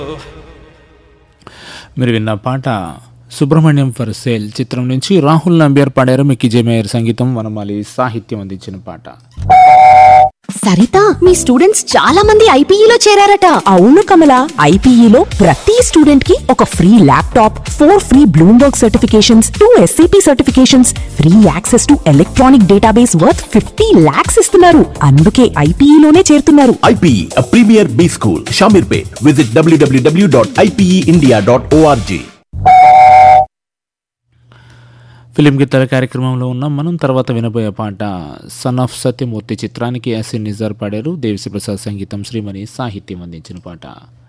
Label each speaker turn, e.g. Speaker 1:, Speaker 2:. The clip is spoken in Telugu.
Speaker 1: మీరు విన్న పాట సుబ్రహ్మణ్యం ఫర్ సేల్ చిత్రం నుంచి రాహుల్ నంబియార్ పాడారు. మిక్కీ జే మేయర్ సంగీతం, వనమాలి సాహిత్యం అందించిన పాట.
Speaker 2: సరిత, మీ స్టూడెంట్స్ చాలా మంది ఐపీఈలో చేరారట.
Speaker 3: అవును కమల, ఐపీఈలో ప్రతి స్టూడెంట్ కి ఒక free laptop, 4 free Bloomberg certifications, 2 SAP certifications, free access to electronic database worth 50 lakhs ఇస్తున్నారు. అందుకే ఐపీఈలోనే చేరుతున్నారు.
Speaker 4: IPE, a premier B school, Shamirpet. Visit www.ipeindia.org.
Speaker 1: Film గీతాల కార్యక్రమంలో ఉన్నాం మనం. తర్వాత వినబోయే పాట సన్ ఆఫ్ సత్యమూర్తి చిత్రానికి యాసిన్ నిజార్ పాడారు. దేవిశ్రీ ప్రసాద్ సంగీతం, శ్రీమణి సాహిత్యం అందించిన పాట.